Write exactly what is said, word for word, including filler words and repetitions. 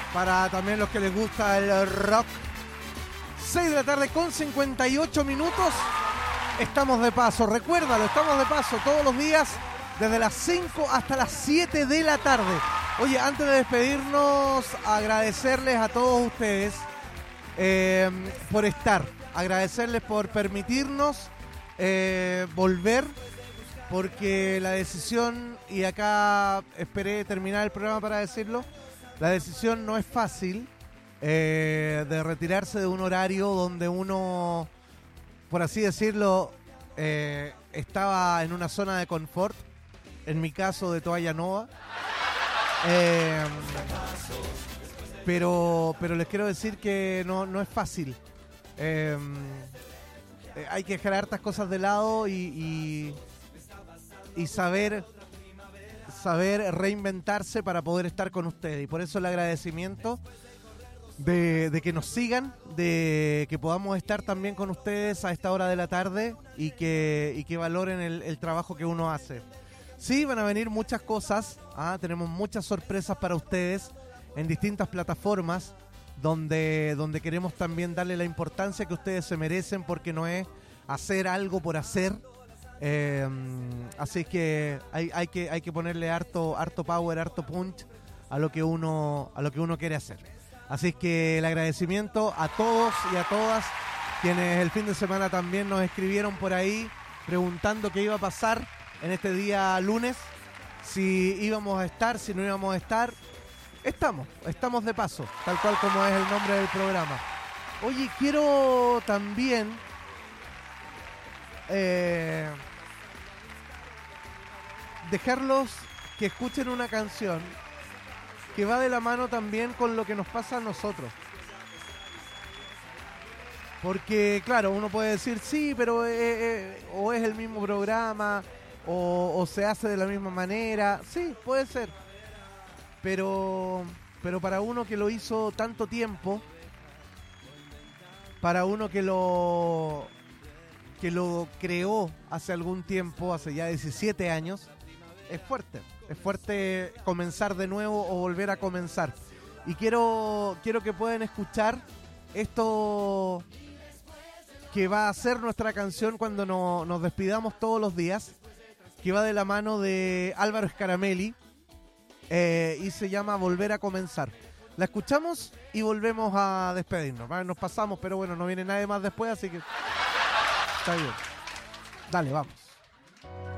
para también los que les gusta el rock. seis de la tarde con cincuenta y ocho minutos. Estamos de paso, recuérdalo, estamos de paso todos los días desde las cinco hasta las siete de la tarde. Oye, antes de despedirnos, agradecerles a todos ustedes eh, por estar, agradecerles por permitirnos eh, volver, porque la decisión, y acá esperé terminar el programa para decirlo, la decisión no es fácil eh, de retirarse de un horario donde uno, por así decirlo, eh, estaba en una zona de confort, en mi caso de toalla nova. Eh, pero, pero les quiero decir que no, no es fácil. Eh, eh, hay que dejar hartas cosas de lado y, y, y saber, saber reinventarse para poder estar con ustedes. Y por eso el agradecimiento de, de que nos sigan, de que podamos estar también con ustedes a esta hora de la tarde y que, y que valoren el, el trabajo que uno hace. Sí, van a venir muchas cosas, ¿ah? Tenemos muchas sorpresas para ustedes en distintas plataformas donde, donde queremos también darle la importancia que ustedes se merecen, porque no es hacer algo por hacer. Eh, así que hay, hay que hay que ponerle harto, harto power, harto punch a lo que uno, a lo que uno quiere hacer. Así que el agradecimiento a todos y a todas quienes el fin de semana también nos escribieron por ahí preguntando qué iba a pasar en este día lunes, si íbamos a estar, si no íbamos a estar. Estamos, estamos de paso, tal cual como es el nombre del programa. Oye, quiero también eh, dejarlos que escuchen una canción que va de la mano también con lo que nos pasa a nosotros. Porque, claro, uno puede decir, sí, pero eh, eh, o es el mismo programa, O, o se hace de la misma manera. Sí, puede ser. Pero, pero para uno que lo hizo tanto tiempo, para uno que lo, que lo creó hace algún tiempo, hace ya diecisiete años, es fuerte. Es fuerte comenzar de nuevo o volver a comenzar. Y quiero, quiero que puedan escuchar esto que va a ser nuestra canción cuando no, nos despidamos todos los días, que va de la mano de Álvaro Scaramelli eh, y se llama Volver a Comenzar. La escuchamos y volvemos a despedirnos. ¿Vale? Nos pasamos, pero bueno, no viene nadie más después, así que está bien. Dale, vamos.